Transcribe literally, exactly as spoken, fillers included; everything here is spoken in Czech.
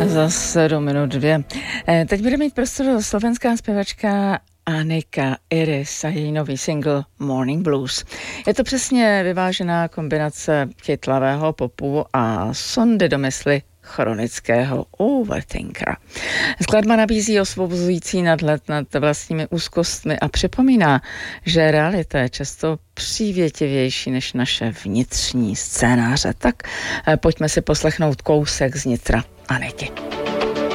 Za sedm minut dvě. Teď bude mít prostor slovenská zpěvačka Anika Iris a její nový single Morning Blues. Je to přesně vyvážená kombinace chytlavého popu a sondy do mysli chronického overthinkera. Skladba nabízí osvobozující nadhled nad vlastními úzkostmi a připomíná, že realita je často přívětivější než naše vnitřní scénáře. Tak pojďme si poslechnout kousek z nitra Aniky.